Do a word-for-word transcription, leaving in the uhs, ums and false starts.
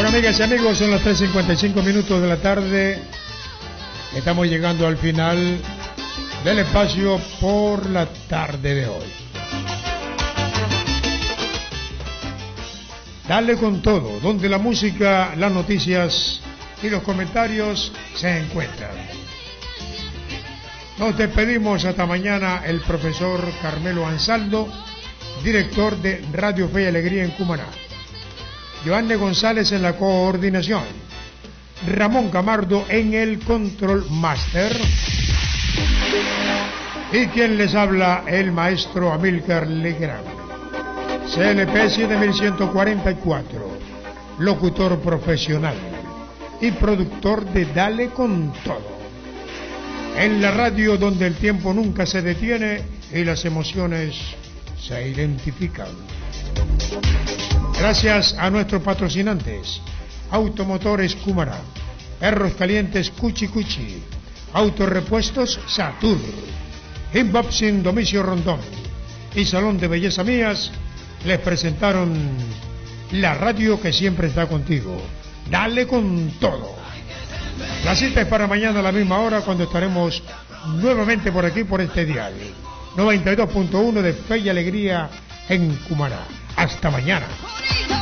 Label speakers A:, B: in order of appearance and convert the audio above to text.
A: Bueno, amigas y amigos, son las tres cincuenta y cinco minutos de la tarde. Estamos llegando al final del espacio por la tarde de hoy. Dale con todo, donde la música, las noticias y los comentarios se encuentran. Nos despedimos hasta mañana, el profesor Carmelo Ansaldo, director de Radio Fe y Alegría en Cumaná. Joanne González en la coordinación. Ramón Camardo en el Control Master. Y quien les habla, el maestro Amílcar Legrand. C L P siete mil ciento cuarenta y cuatro, locutor profesional y productor de Dale con Todo. En la radio donde el tiempo nunca se detiene y las emociones se identifican. Gracias a nuestros patrocinantes: Automotores Cumaná, Perros Calientes Cuchi Cuchi, Autorepuestos Satur, Inboxing Domicio Rondón y Salón de Belleza Mías. Les presentaron la radio que siempre está contigo. Dale con todo. La cita es para mañana a la misma hora, cuando estaremos nuevamente por aquí, por este dial noventa y dos punto uno de Fe y Alegría en Cumaná. Hasta mañana.